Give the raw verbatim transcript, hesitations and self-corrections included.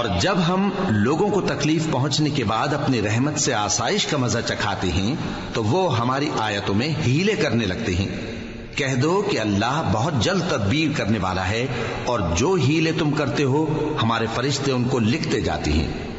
और जब हम लोगों को तकलीफ पहुंचने के बाद अपनी रहमत से आसाइश का मजा चखाते हैं तो वो हमारी आयतों में हीले करने लगते हैं। कह दो कि अल्लाह बहुत जल्द तदबीर करने वाला है और जो हीले तुम करते हो हमारे फरिश्ते उनको लिखते जाते हैं।